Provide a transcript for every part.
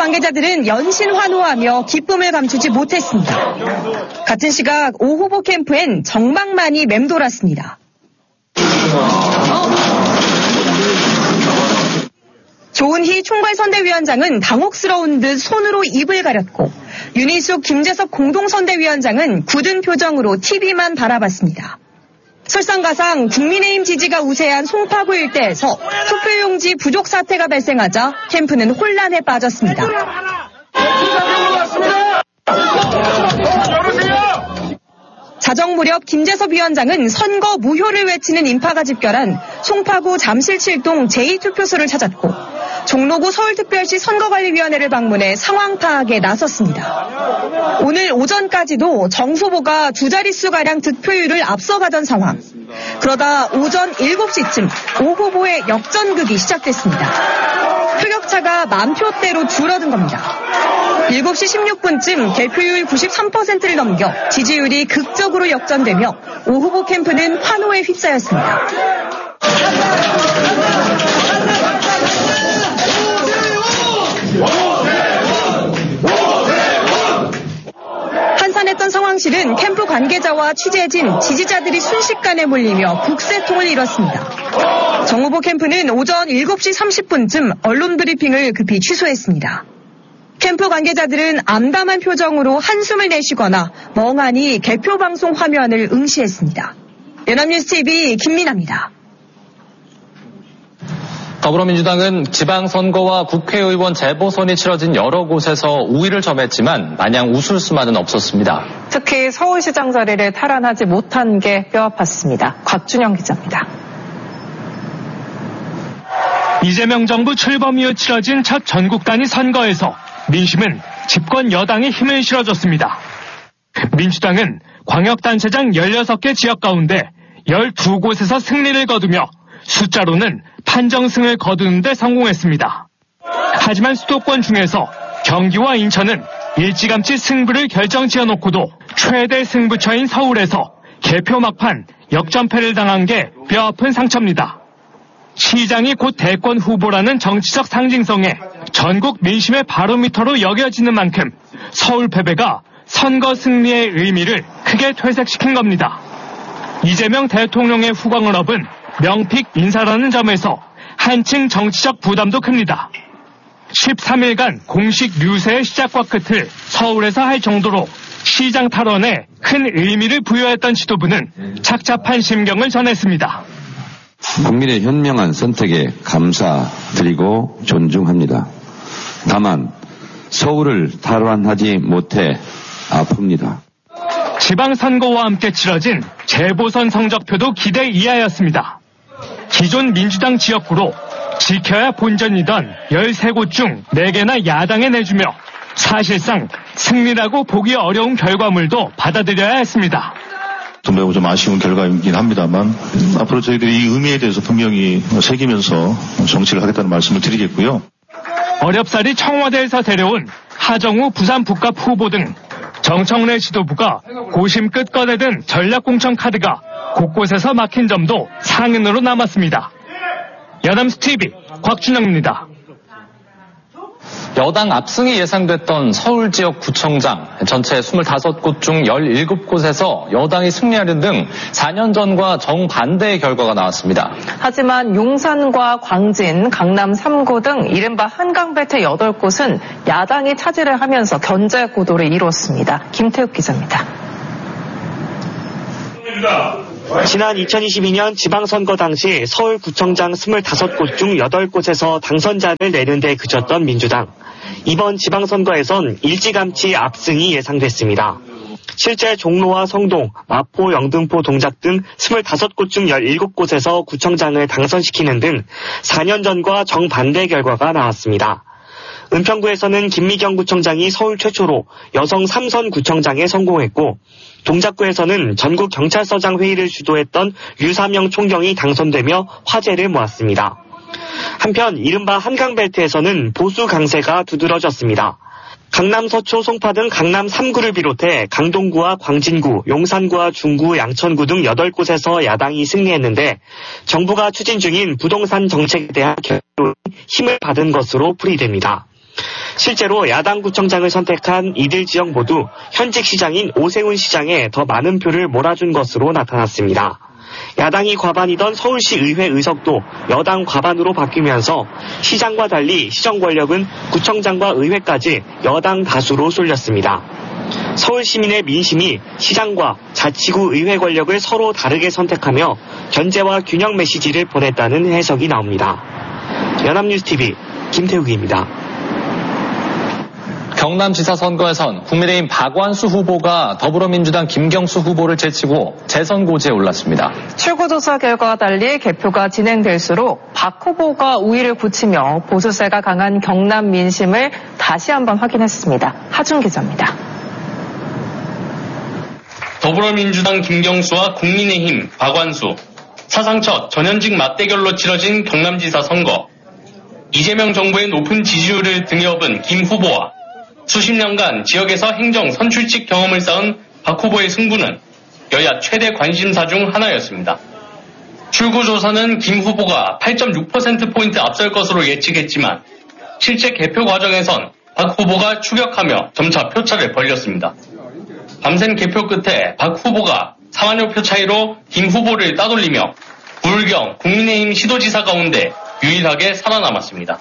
관계자들은 연신 환호하며 기쁨을 감추지 못했습니다. 같은 시각 오 후보 캠프엔 정막만이 맴돌았습니다. 조은희 총괄선대위원장은 당혹스러운 듯 손으로 입을 가렸고 윤희숙, 김재석 공동선대위원장은 굳은 표정으로 TV만 바라봤습니다. 설상가상 국민의힘 지지가 우세한 송파구 일대에서 투표용지 부족 사태가 발생하자 캠프는 혼란에 빠졌습니다. 자정 무렵 김재섭 위원장은 선거 무효를 외치는 인파가 집결한 송파구 잠실 7동 제2투표소를 찾았고 종로구 서울특별시 선거관리위원회를 방문해 상황 파악에 나섰습니다. 오늘 오전까지도 정 후보가 두 자릿수가량 득표율을 앞서가던 상황. 그러다 오전 7시쯤 오 후보의 역전극이 시작됐습니다. 표격차가 10,000표대로 줄어든 겁니다. 7시 16분쯤 개표율 93%를 넘겨 지지율이 극적으로 역전되며 오 후보 캠프는 환호에 휩싸였습니다. 한산했던 상황실은 캠프 관계자와 취재진, 지지자들이 순식간에 몰리며 국세통을 이뤘습니다. 정 후보 캠프는 오전 7시 30분쯤 언론 브리핑을 급히 취소했습니다. 캠프 관계자들은 암담한 표정으로 한숨을 내쉬거나 멍하니 개표 방송 화면을 응시했습니다. 연합뉴스 TV 김민아입니다. 더불어민주당은 지방선거와 국회의원 재보선이 치러진 여러 곳에서 우위를 점했지만 마냥 웃을 수만은 없었습니다. 특히 서울시장 자리를 탈환하지 못한 게 뼈아팠습니다. 곽준영 기자입니다. 이재명 정부 출범 이후 치러진 첫 전국 단위 선거에서 민심은 집권 여당에 힘을 실어줬습니다. 민주당은 광역단체장 16개 지역 가운데 12곳에서 승리를 거두며 숫자로는 판정승을 거두는 데 성공했습니다. 하지만 수도권 중에서 경기와 인천은 일찌감치 승부를 결정지어놓고도 최대 승부처인 서울에서 개표 막판 역전패를 당한 게 뼈아픈 상처입니다. 시장이 곧 대권 후보라는 정치적 상징성에 전국 민심의 바로미터로 여겨지는 만큼 서울 패배가 선거 승리의 의미를 크게 퇴색시킨 겁니다. 이재명 대통령의 후광을 업은 명픽 인사라는 점에서 한층 정치적 부담도 큽니다. 13일간 공식 류세의 시작과 끝을 서울에서 할 정도로 시장 탈원에 큰 의미를 부여했던 지도부는 착잡한 심경을 전했습니다. 국민의 현명한 선택에 감사드리고 존중합니다. 다만 서울을 탈환하지 못해 아픕니다. 지방선거와 함께 치러진 재보선 성적표도 기대 이하였습니다. 기존 민주당 지역구로 지켜야 본전이던 13곳 중 4개나 야당에 내주며 사실상 승리라고 보기 어려운 결과물도 받아들여야 했습니다. 매우 좀 아쉬운 결과이긴 합니다만 앞으로 저희들이 이 의미에 대해서 분명히 새기면서 정치를 하겠다는 말씀을 드리겠고요. 어렵사리 청와대에서 데려온 하정우 부산 북갑 후보 등 정청래 지도부가 고심 끝 꺼내든 전략공천 카드가 곳곳에서 막힌 점도 상흔으로 남았습니다. 연합뉴스 TV 곽준영입니다. 여당 압승이 예상됐던 서울 지역 구청장 전체 25곳 중 17곳에서 여당이 승리하는 등 4년 전과 정반대의 결과가 나왔습니다. 하지만 용산과 광진, 강남 3구 등 이른바 한강벨트 8곳은 야당이 차지를 하면서 견제 구도를 이뤘습니다. 김태욱 기자입니다. 지난 2022년 지방선거 당시 서울구청장 25곳 중 8곳에서 당선자를 내는 데 그쳤던 민주당. 이번 지방선거에선 일찌감치 압승이 예상됐습니다. 실제 종로와 성동, 마포, 영등포, 동작 등 25곳 중 17곳에서 구청장을 당선시키는 등 4년 전과 정반대 결과가 나왔습니다. 은평구에서는 김미경 구청장이 서울 최초로 여성 3선 구청장에 성공했고 동작구에서는 전국 경찰서장 회의를 주도했던 유사명 총경이 당선되며 화제를 모았습니다. 한편 이른바 한강벨트에서는 보수 강세가 두드러졌습니다. 강남 서초, 송파 등 강남 3구를 비롯해 강동구와 광진구, 용산구와 중구, 양천구 등 8곳에서 야당이 승리했는데 정부가 추진 중인 부동산 정책에 대한 결론이 힘을 받은 것으로 풀이됩니다. 실제로 야당 구청장을 선택한 이들 지역 모두 현직 시장인 오세훈 시장에 더 많은 표를 몰아준 것으로 나타났습니다. 야당이 과반이던 서울시 의회 의석도 여당 과반으로 바뀌면서 시장과 달리 시정 권력은 구청장과 의회까지 여당 다수로 쏠렸습니다. 서울 시민의 민심이 시장과 자치구 의회 권력을 서로 다르게 선택하며 견제와 균형 메시지를 보냈다는 해석이 나옵니다. 연합뉴스TV 김태욱입니다. 경남지사 선거에선 국민의힘 박완수 후보가 더불어민주당 김경수 후보를 제치고 재선 고지에 올랐습니다. 출구조사 결과와 달리 개표가 진행될수록 박 후보가 우위를 굳히며 보수세가 강한 경남 민심을 다시 한번 확인했습니다. 하준 기자입니다. 더불어민주당 김경수와 국민의힘 박완수, 사상 첫 전현직 맞대결로 치러진 경남지사 선거. 이재명 정부의 높은 지지율을 등에 업은 김 후보와 수십 년간 지역에서 행정 선출직 경험을 쌓은 박 후보의 승부는 여야 최대 관심사 중 하나였습니다. 출구조사는 김 후보가 8.6%포인트 앞설 것으로 예측했지만 실제 개표 과정에선 박 후보가 추격하며 점차 표차를 벌렸습니다. 밤샘 개표 끝에 박 후보가 4만여 표 차이로 김 후보를 따돌리며 부울경 국민의힘 시도지사 가운데 유일하게 살아남았습니다.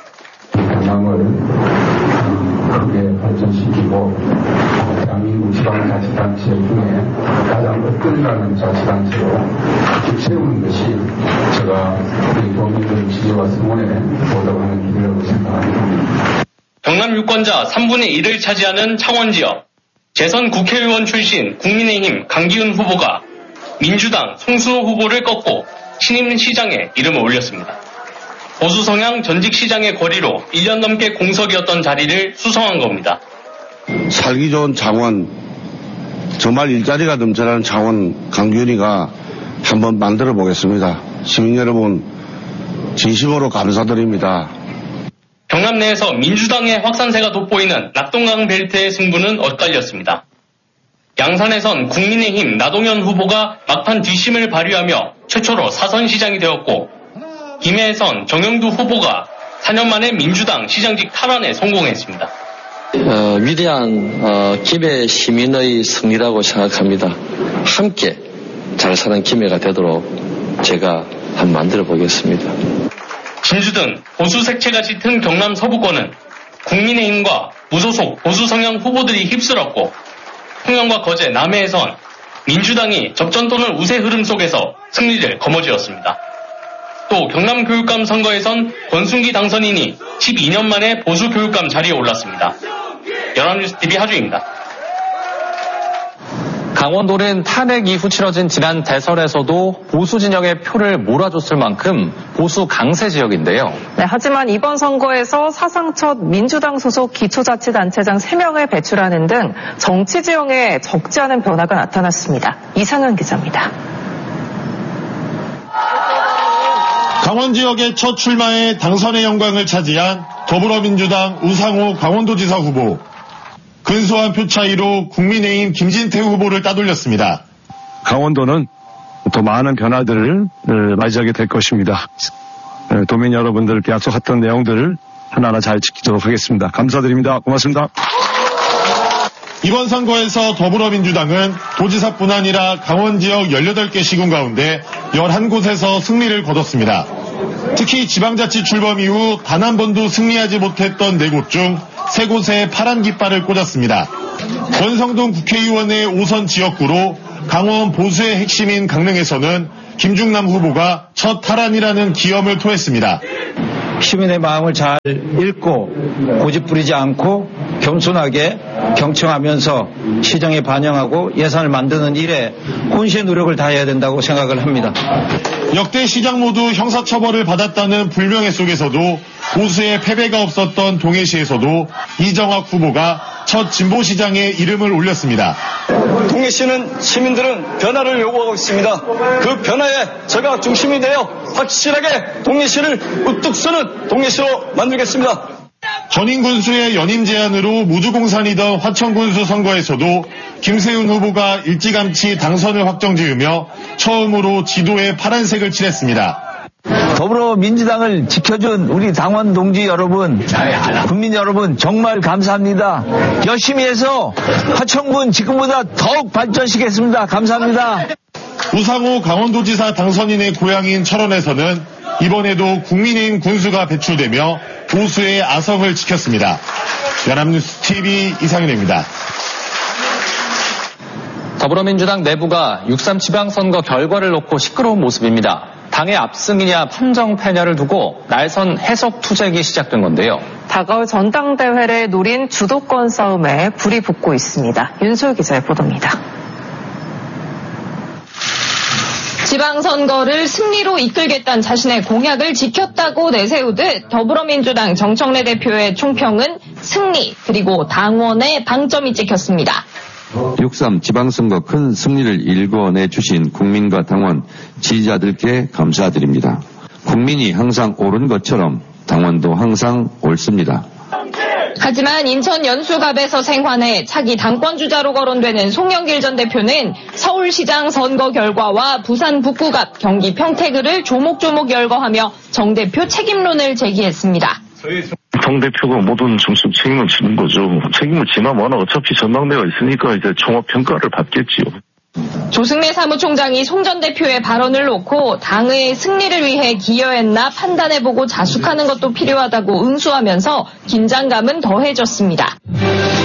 크게 발전시키고 대한민국 지방자치단체 중에 가장 끈질기는 자치단체로 세우는 것이 제가 우리 도민들 지지와 성원에 보답하는 길이라고 생각합니다. 경남 유권자 3분의 1을 차지하는 창원 지역. 재선 국회의원 출신 국민의힘 강기훈 후보가 민주당 송수호 후보를 꺾고 신임 시장에 이름을 올렸습니다. 보수 성향 전직 시장의 거리로 1년 넘게 공석이었던 자리를 수성한 겁니다. 살기 좋은 창원, 정말 일자리가 넘쳐나는 창원 강균이가 한번 만들어 보겠습니다. 시민 여러분 진심으로 감사드립니다. 경남 내에서 민주당의 확산세가 돋보이는 낙동강 벨트의 승부는 엇갈렸습니다. 양산에선 국민의힘 나동현 후보가 막판 뒷심을 발휘하며 최초로 사선시장이 되었고 김해에선 정영두 후보가 4년 만에 민주당 시장직 탈환에 성공했습니다. 위대한 김해 시민의 승리라고 생각합니다. 함께 잘 사는 김해가 되도록 제가 한번 만들어 보겠습니다. 진주 등 보수 색채가 짙은 경남 서부권은 국민의힘과 무소속 보수 성향 후보들이 휩쓸었고 통영과 거제, 남해에선 민주당이 접전 또는 우세 흐름 속에서 승리를 거머쥐었습니다. 또 경남 교육감 선거에선 권순기 당선인이 12년 만에 보수 교육감 자리에 올랐습니다. 연합뉴스TV 하주입니다. 강원도는 탄핵 이후 치러진 지난 대선에서도 보수 진영의 표를 몰아줬을 만큼 보수 강세 지역인데요. 네, 하지만 이번 선거에서 사상 첫 민주당 소속 기초자치단체장 3명을 배출하는 등 정치 지형에 적지 않은 변화가 나타났습니다. 이상현 기자입니다. 강원 지역의 첫 출마에 당선의 영광을 차지한 더불어민주당 우상호 강원도지사 후보. 근소한 표 차이로 국민의힘 김진태 후보를 따돌렸습니다. 강원도는 더 많은 변화들을 맞이하게 될 것입니다. 도민 여러분들께 약속했던 내용들을 하나하나 잘 지키도록 하겠습니다. 감사드립니다. 고맙습니다. 이번 선거에서 더불어민주당은 도지사뿐 아니라 강원 지역 18개 시군 가운데 11곳에서 승리를 거뒀습니다. 특히 지방자치 출범 이후 단 한 번도 승리하지 못했던 4곳 중 3곳에 파란 깃발을 꽂았습니다. 권성동 국회의원의 5선 지역구로 강원 보수의 핵심인 강릉에서는 김중남 후보가 첫 탈환이라는 기염을 토했습니다. 시민의 마음을 잘 읽고 고집 부리지 않고 겸손하게 경청하면서 시정에 반영하고 예산을 만드는 일에 혼신의 노력을 다해야 된다고 생각을 합니다. 역대 시장 모두 형사처벌을 받았다는 불명예 속에서도 보수의 패배가 없었던 동해시에서도 이정학 후보가 첫 진보시장에 이름을 올렸습니다. 동해시는 시민들은 변화를 요구하고 있습니다. 그 변화에 제가 중심이 되어 확실하게 동해시를 우뚝 서는 동해시로 만들겠습니다. 전임 군수의 연임 제안으로 무주공산이던 화천군수 선거에서도 김세훈 후보가 일찌감치 당선을 확정지으며 처음으로 지도에 파란색을 칠했습니다. 더불어민주당을 지켜준 우리 당원 동지 여러분, 국민 여러분 정말 감사합니다. 열심히 해서 화천군 지금보다 더욱 발전시키겠습니다. 감사합니다. 우상호 강원도지사 당선인의 고향인 철원에서는 이번에도 국민의힘 군수가 배출되며 보수의 아성을 지켰습니다. 연합뉴스 TV 이상윤입니다. 더불어민주당 내부가 6.3 지방선거 결과를 놓고 시끄러운 모습입니다. 당의 압승이냐 판정 패냐를 두고 날선 해석 투쟁이 시작된 건데요. 다가올 전당대회를 노린 주도권 싸움에 불이 붙고 있습니다. 윤소희 기자의 보도입니다. 지방선거를 승리로 이끌겠다는 자신의 공약을 지켰다고 내세우듯 더불어민주당 정청래 대표의 총평은 승리 그리고 당원의 방점이 찍혔습니다. 6.3 지방선거 큰 승리를 일궈내 주신 국민과 당원, 지지자들께 감사드립니다. 국민이 항상 옳은 것처럼 당원도 항상 옳습니다. 하지만 인천 연수갑에서 생환해 차기 당권주자로 거론되는 송영길 전 대표는 서울시장 선거 결과와 부산 북구갑, 경기 평택을 조목조목 열거하며 정 대표 책임론을 제기했습니다. 당 대표가 모든 정책 책임을 지는 거죠. 책임을 지나면 어차피 전당대회가 있으니까 이제 종합평가를 받겠지요. 조승래 사무총장이 송 전 대표의 발언을 놓고 당의 승리를 위해 기여했나 판단해보고 자숙하는 것도 필요하다고 응수하면서 긴장감은 더해졌습니다.